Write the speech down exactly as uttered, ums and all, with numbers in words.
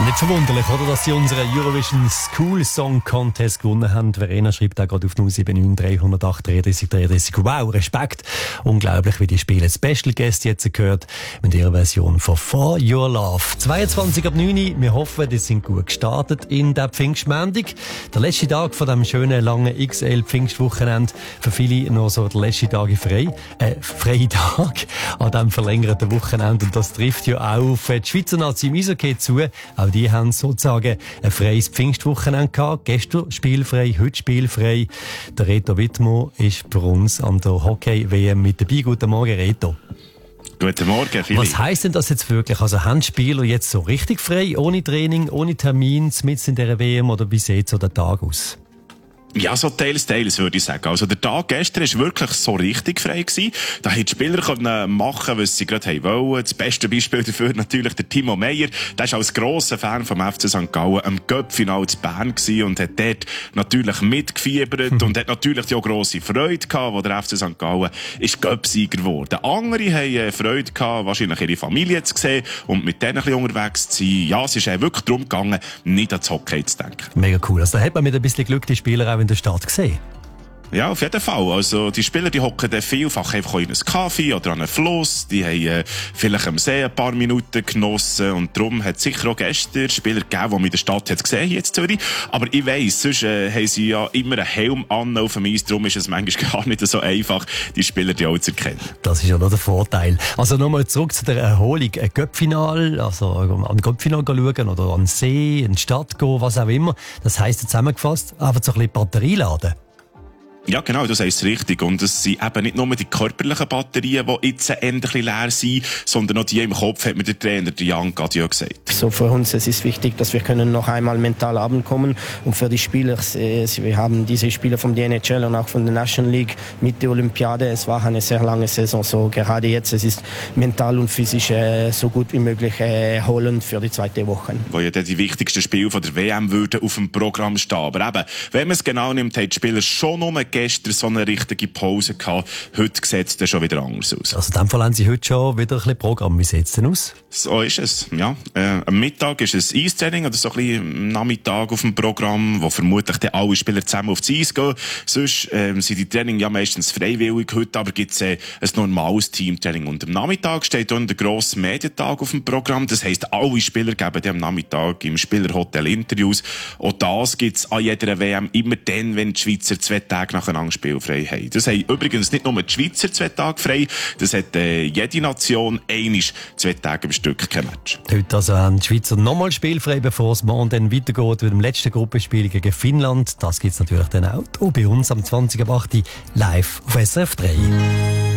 Nicht verwunderlich, oder, dass sie unseren Eurovision School Song Contest gewonnen haben. Verena schreibt auch gerade auf null sieben neun drei null acht dreiunddreißig dreiunddreißig. Wow, Respekt. Unglaublich, wie die spielen. Special Guest jetzt gehört mit ihrer Version von For Your Love. zweiundzwanzig ab neun Uhr. Wir hoffen, die sind gut gestartet in der Pfingstmontag. Der letzte Tag von dem schönen, langen X L Pfingstwochenende. Für viele noch so der letzte Tag frei. Äh, freie Tag an diesem verlängerten Wochenende. Und das trifft ja auch auf die Schweizer Nazi im Eishockey zu. Auch die haben sozusagen ein freies Pfingstwochenende gehabt. Gestern spielfrei, heute spielfrei. Der Reto Wittmer ist bei uns an der Hockey-W M mit dabei. Guten Morgen, Reto. Guten Morgen, Philipp. Was heisst denn das jetzt wirklich? Also haben Spieler jetzt so richtig frei, ohne Training, ohne Termin, mitten in dieser W M, oder wie sieht so der Tag aus? Ja, so teils, teils, würde ich sagen. Also, der Tag gestern war wirklich so richtig frei gewesen. Da haben die Spieler können machen, was sie gerade haben wollen. Das beste Beispiel dafür natürlich der Timo Meyer. Der ist als grosser Fan vom F C Sankt Gallen am Cup-Final zu Bern gewesen und hat dort natürlich mitgefiebert und hat natürlich auch grosse Freude gehabt, wo der F C Sankt Gallen ist Cup-Sieger geworden. Andere haben Freude gehabt, wahrscheinlich ihre Familie zu sehen und mit denen ein bisschen unterwegs zu sein. Ja, es ist wirklich darum gegangen, nicht ans Hockey zu denken. Mega cool. Also, da hat man mit ein bisschen Glück die Spieler auch in der Stadt gesehen. Ja, auf jeden Fall. Also, die Spieler, die hocken dann vielfach einfach in einen Kaffee oder an einem Fluss. Die haben äh, vielleicht am See ein paar Minuten genossen. Und darum hat es sicher auch gestern Spieler gegeben, die man in der Stadt hat gesehen, hier in Zürich. Aber ich weiss, sonst äh, haben sie ja immer einen Helm an auf dem Eis. Darum ist es manchmal gar nicht so einfach, die Spieler die auch zu erkennen. Das ist ja noch der Vorteil. Also nochmal zurück zu der Erholung. Ein Cup-Final, also an ein Cup-Final schauen oder an den See, in die Stadt gehen, was auch immer. Das heisst zusammengefasst, einfach so ein bisschen Batterie laden. Ja, genau, du sagst es richtig. Und es sind eben nicht nur die körperlichen Batterien, die jetzt endlich leer sind, sondern auch die im Kopf, hat mir der Trainer, der Jan Gadio, gesagt. So für uns es ist wichtig, dass wir können noch einmal mental Abend kommen. Und für die Spieler, wir haben diese Spieler vom D N H L und auch von der National League mit der Olympiade. Es war eine sehr lange Saison. So gerade jetzt, es ist mental und physisch äh, so gut wie möglich erholen äh, für die zweite Woche. Wo ja dann die wichtigsten Spiele von der W M würden auf dem Programm stehen. Aber eben, wenn man es genau nimmt, haben die Spieler schon nur gestern so eine richtige Pause gehabt. Heute sieht es dann schon wieder anders aus. Also in dem Fall haben Sie heute schon wieder ein bisschen Programm. Wie sieht es denn aus? So ist es, ja. Äh, am Mittag ist es Eistraining oder so ein bisschen am Nachmittag auf dem Programm, wo vermutlich dann alle Spieler zusammen aufs Eis gehen. Sonst ähm, sind die Training ja meistens freiwillig. Heute aber gibt es äh, ein normales Teamtraining. Und am Nachmittag steht dann der grosse Medientag auf dem Programm. Das heisst, alle Spieler geben dann am Nachmittag im Spielerhotel Interviews. Auch das gibt es an jeder W M immer dann, wenn die Schweizer zwei Tage nacheinander spielfrei haben. Das haben übrigens nicht nur die Schweizer zwei Tage frei, das hat äh, jede Nation einisch zwei Tage im Stück kein Match. Heute also haben die Schweizer nochmal spielfrei, bevor es morgen dann weitergeht mit dem letzten Gruppenspiel gegen Finnland. Das gibt es natürlich dann auch bei uns am zwanzig ab acht live auf S R F drei.